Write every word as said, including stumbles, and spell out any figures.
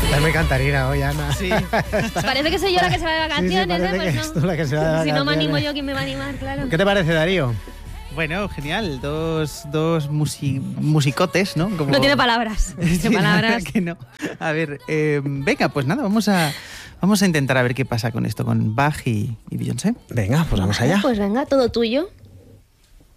Es muy cantarina hoy, Ana. Sí. Parece que soy yo la que se va de vacaciones, sí, sí, ¿eh? parece Pues que no. es tú la que se va de Si no me vacaciones. animo yo, ¿quién me va a animar? Claro. ¿Qué te parece, Darío? Bueno, genial. Dos, dos musi- musicotes, ¿no? Como... No tiene palabras. No Sí, tiene la palabras. verdad que no. A ver, eh, venga, pues nada, vamos a, vamos a intentar a ver qué pasa con esto, con Bach y, y Beyoncé. Venga, pues vamos allá. Pues venga, todo tuyo.